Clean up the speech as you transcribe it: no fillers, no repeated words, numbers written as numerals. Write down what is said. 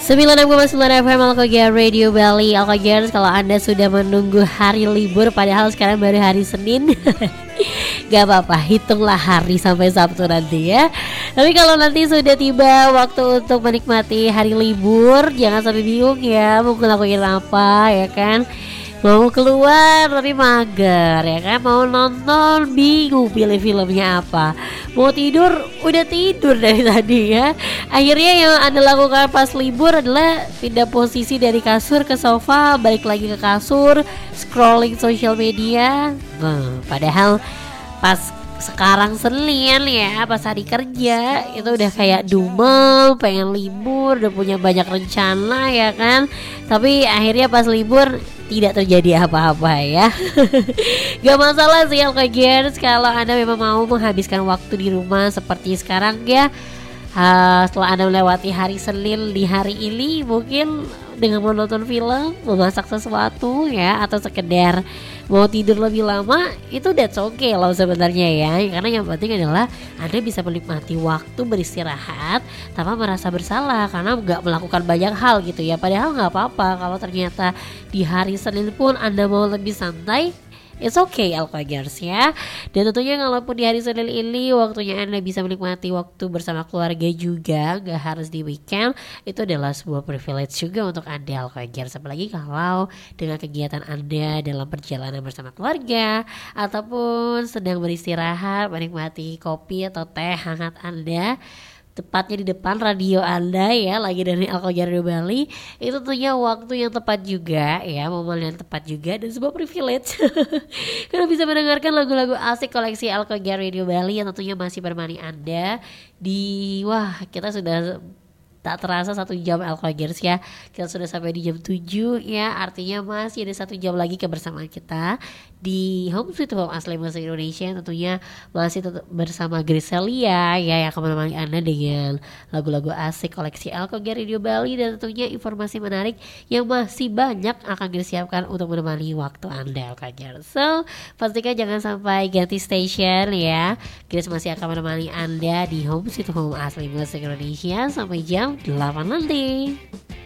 96,9 FM Alkogia Radio Bali. Alkogiers, kalau Anda sudah menunggu hari libur padahal sekarang baru hari Senin gak apa-apa, hitunglah hari sampai Sabtu nanti ya. Tapi kalau nanti sudah tiba waktu untuk menikmati hari libur, jangan sampai bingung ya mau ngelakuin apa ya kan. Mau keluar tapi mager ya kan, mau nonton bingung pilih filmnya apa, mau tidur udah tidur dari tadi ya. Akhirnya yang Anda lakukan pas libur adalah pindah posisi dari kasur ke sofa, balik lagi ke kasur, scrolling social media. Padahal pas sekarang Senin ya, pas hari kerja itu udah kayak dumel, pengen libur, udah punya banyak rencana ya kan. Tapi akhirnya pas libur tidak terjadi apa-apa ya. Gak masalah sih Alkogiers, kalau Anda memang mau menghabiskan waktu di rumah seperti sekarang ya. Setelah Anda melewati hari Senin di hari ini, mungkin dengan menonton film, memasak sesuatu ya, atau sekedar mau tidur lebih lama, itu that's okay loh sebenarnya ya. Karena yang penting adalah Anda bisa menikmati waktu beristirahat tanpa merasa bersalah karena nggak melakukan banyak hal gitu ya. Padahal nggak apa-apa kalau ternyata di hari Senin pun Anda mau lebih santai, it's okay Alkogiers ya. Dan tentunya kalaupun di hari Senin ini waktunya Anda bisa menikmati waktu bersama keluarga juga, gak harus di weekend, itu adalah sebuah privilege juga untuk Anda Alkogiers. Apalagi kalau dengan kegiatan Anda dalam perjalanan bersama keluarga ataupun sedang beristirahat menikmati kopi atau teh hangat Anda, tepatnya di depan radio Anda ya, lagi dari Alkogia Radio Bali. Itu tentunya waktu yang tepat juga ya, momen yang tepat juga dan sebuah privilege karena bisa mendengarkan lagu-lagu asik koleksi Alkogia Radio Bali yang tentunya masih menemani Anda di, wah kita sudah tak terasa 1 jam Alkogiers ya. Kita sudah sampai di jam 7 ya. Artinya masih ada 1 jam lagi kebersamaan kita di Home Sweet Home Asli Musik Indonesia. Tentunya masih tetap bersama Griselia ya, yang akan menemani Anda dengan lagu-lagu asik koleksi Alkogia Radio Bali. Dan tentunya informasi menarik yang masih banyak akan disiapkan untuk menemani waktu Anda Alkogiers. So pastikan jangan sampai ganti station ya. Gris masih akan menemani Anda di Home Sweet Home Asli Musik Indonesia sampai jam 8 nanti.